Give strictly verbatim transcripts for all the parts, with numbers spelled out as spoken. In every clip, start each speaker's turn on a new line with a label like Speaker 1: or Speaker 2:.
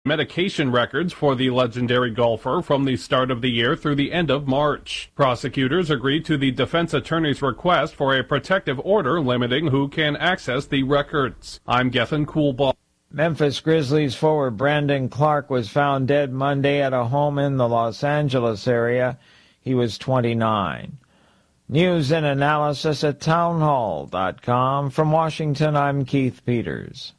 Speaker 1: medication records for the legendary golfer from the start of the year through the end of March. Prosecutors agreed to the defense attorney's request for a protective order limiting who can access the records. I'm Gethin Coolbaugh.
Speaker 2: Memphis Grizzlies forward Brandon Clark was found dead Monday at a home in the Los Angeles area. He was twenty-nine. News and analysis at townhall dot com. From Washington, I'm Keith Peters.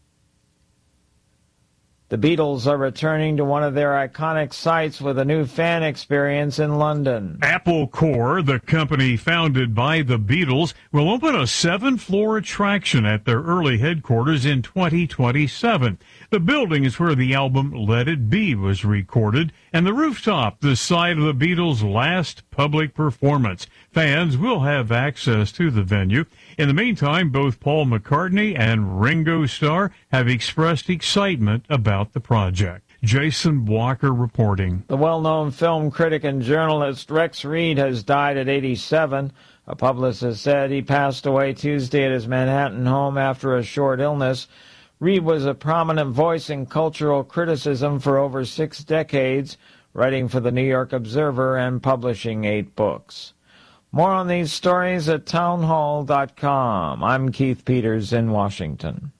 Speaker 2: The Beatles are returning to one of their iconic sites with a new fan experience in London.
Speaker 3: Apple Corps, the company founded by the Beatles, will open a seven-floor attraction at their early headquarters in twenty twenty-seven. The building is where the album Let It Be was recorded, and the rooftop, the site of the Beatles' last public performance. Fans will have access to the venue. In the meantime, both Paul McCartney and Ringo Starr have expressed excitement about the project. Jason Walker reporting.
Speaker 2: The well-known film critic and journalist Rex Reed has died at eighty-seven. A publicist said he passed away Tuesday at his Manhattan home after a short illness. Reed was a prominent voice in cultural criticism for over six decades, writing for the New York Observer and publishing eight books. More on these stories at townhall dot com. I'm Keith Peters in Washington.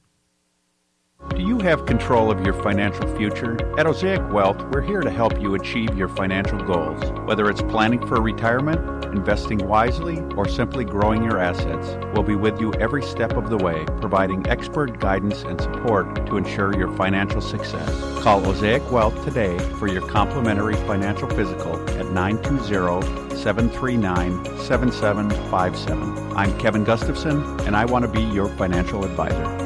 Speaker 4: Do you have control of your financial future? At Osaic Wealth, we're here to help you achieve your financial goals. Whether it's planning for retirement, investing wisely, or simply growing your assets, we'll be with you every step of the way, providing expert guidance and support to ensure your financial success. Call Osaic Wealth today for your complimentary financial physical at nine two zero, seven three nine, seven seven five seven. I'm Kevin Gustafson, and I want to be your financial advisor.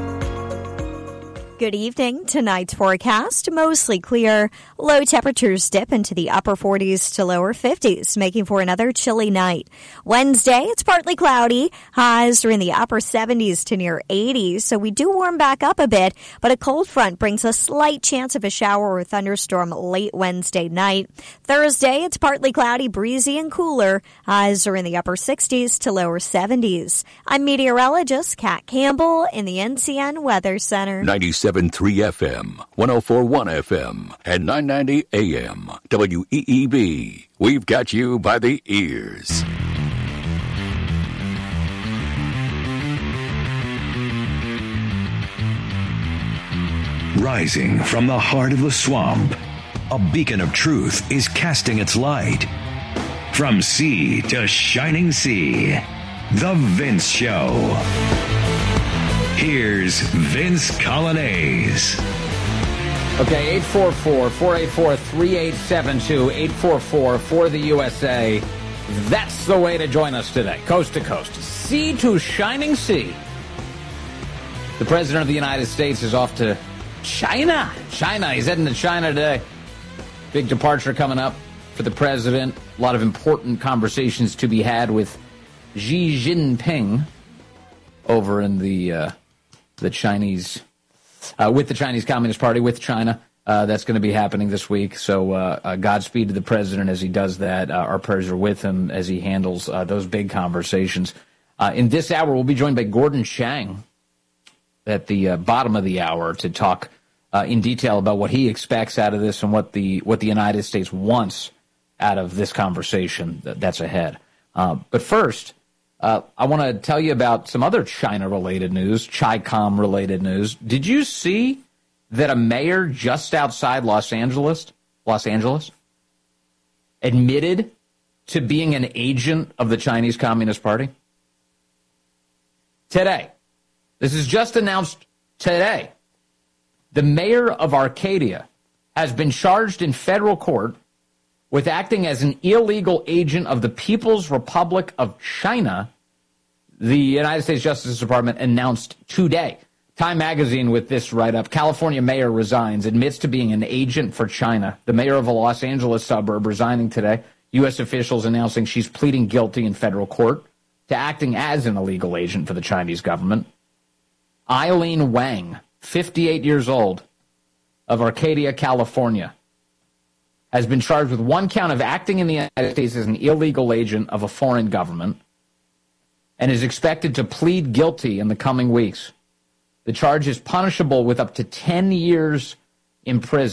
Speaker 5: Good evening. Tonight's forecast, mostly clear. Low temperatures dip into the upper forties to lower fifties, making for another chilly night. Wednesday, it's partly cloudy. Highs are in the upper seventies to near eighties, so we do warm back up a bit, but a cold front brings a slight chance of a shower or thunderstorm late Wednesday night. Thursday, it's partly cloudy, breezy, and cooler. Highs are in the upper sixties to lower seventies. I'm meteorologist Kat Campbell in the N C N Weather Center.
Speaker 6: ninety-seven point three F M, one oh four point one F M, and nine ninety A M. W E E B. We've got you by the ears.
Speaker 7: Rising from the heart of the swamp, a beacon of truth is casting its light. From sea to shining sea, The Vince Show. Here's Vince Colonnese.
Speaker 8: Okay, eight four four, four eight four, three eight seven two, eight four four for the U S A. That's the way to join us today, coast to coast, sea to shining sea. The President of the United States is off to China. China, he's heading to China today. Big departure coming up for the President. A lot of important conversations to be had with Xi Jinping over in the... Uh, the Chinese, uh, with the Chinese Communist Party, with China. Uh, that's going to be happening this week. So uh, uh, Godspeed to the president as he does that. Uh, our prayers are with him as he handles uh, those big conversations. Uh, in this hour, we'll be joined by Gordon Chang at the uh, bottom of the hour to talk uh, in detail about what he expects out of this and what the what the United States wants out of this conversation that's ahead. Uh, but first... Uh, I want to tell you about some other China-related news, Chi-Com-related news. Did you see that a mayor just outside Los Angeles, Los Angeles, admitted to being an agent of the Chinese Communist Party? Today. This is just announced today. The mayor of Arcadia has been charged in federal court with acting as an illegal agent of the People's Republic of China, the United States Justice Department announced today. Time magazine with this write-up. California mayor resigns, admits to being an agent for China. The mayor of a Los Angeles suburb resigning today. U S officials announcing she's pleading guilty in federal court to acting as an illegal agent for the Chinese government. Eileen Wang, fifty-eight years old, of Arcadia, California, has been charged with one count of acting in the United States as an illegal agent of a foreign government and is expected to plead guilty in the coming weeks. The charge is punishable with up to ten years in prison.